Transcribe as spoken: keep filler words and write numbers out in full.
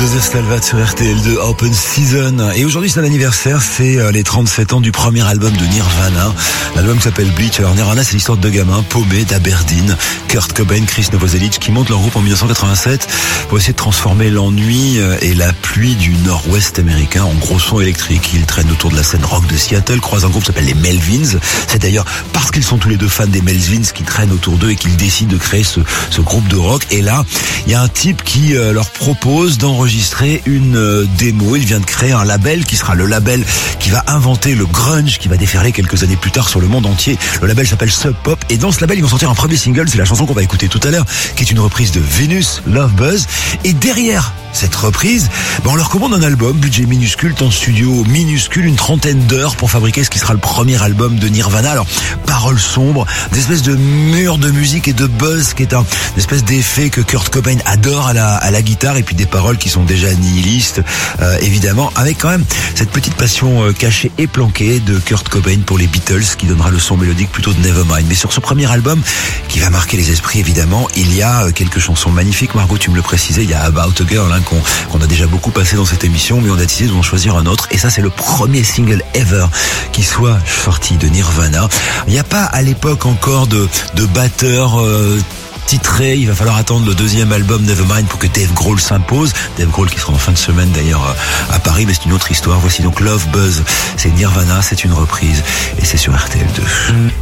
Joseph Salvat sur R T L deux, Open Season. Et aujourd'hui c'est un anniversaire, c'est les trente-sept ans du premier album de Nirvana. L'album s'appelle Bleach. Alors Nirvana, c'est l'histoire de deux gamins paumés d'Aberdeen, Kurt Cobain, Chris Novoselic, qui montent leur groupe en dix-neuf cent quatre-vingt-sept pour essayer de transformer l'ennui et la pluie du nord-ouest américain en gros son électrique. Ils traînent autour de la scène rock de Seattle, croisent un groupe qui s'appelle les Melvins. C'est d'ailleurs parce qu'ils sont tous les deux fans des Melvins qu'ils traînent autour d'eux et qu'ils décident de créer ce, ce groupe de rock. Et là, il y a un type qui euh, leur propose d'enregistrer une euh, démo. Il vient de créer un label qui sera le label qui va inventer le grunge, qui va déferler quelques années plus tard sur le monde entier. Le label s'appelle Sub Pop et dans ce label ils vont sortir un premier single, c'est la chanson qu'on va écouter tout à l'heure, qui est une reprise de Venus, Love Buzz. Et derrière cette reprise, ben on leur commande un album, budget minuscule, temps studio minuscule, une trentaine d'heures pour fabriquer ce qui sera le premier album de Nirvana. Alors, paroles sombres, des espèces de murs de musique et de buzz qui est un une espèce d'effet que Kurt Cobain adore à la, à la guitare, et puis des paroles qui sont déjà nihilistes, euh, évidemment, avec quand même cette petite passion euh, cachée et planquée de Kurt Cobain pour les Beatles, qui donnera le son mélodique plutôt de Nevermind. Mais sur ce premier album, qui va marquer les esprits, évidemment, il y a euh, quelques chansons magnifiques. Margot, tu me le précisais, il y a About a Girl, hein, qu'on, qu'on a déjà beaucoup passé dans cette émission, mais on a décidé d'en choisir un autre, et ça c'est le premier single ever qui soit sorti de Nirvana. Il n'y a pas à l'époque encore de, de batteur euh, titré. Il va falloir attendre le deuxième album Nevermind pour que Dave Grohl s'impose. Dave Grohl qui sera en fin de semaine d'ailleurs à Paris, mais c'est une autre histoire. Voici donc Love Buzz, c'est Nirvana, c'est une reprise et c'est sur R T L deux.